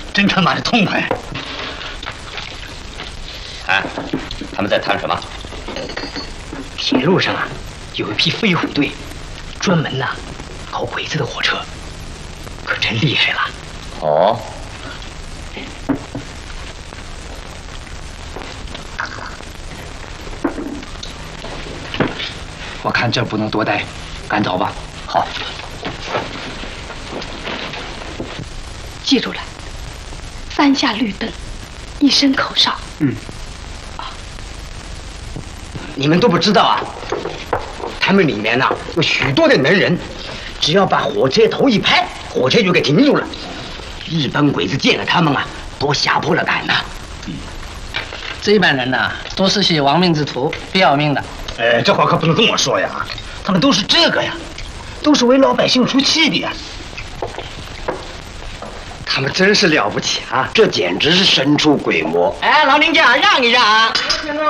真他妈的痛快！ 哎，他们在谈什么？ 铁路上啊，有一批飞虎队，专门呐搞鬼子的火车，可真厉害了。 哦。 我看这不能多待，赶走吧。 好。 记住了，3下绿灯，1声口哨。 你们都不知道啊，他们里面呐有许多的能人，只要把火车头一拍，火车就给停住了。日本鬼子见了他们啊，都吓破了胆呐。 这帮人呐，都是些亡命之徒，不要命的。 哎，这话可不能这么说呀！他们都是这个呀，都是为老百姓出气的呀。 他们真是了不起啊！这简直是神出鬼没。 哎，老林家让一让啊！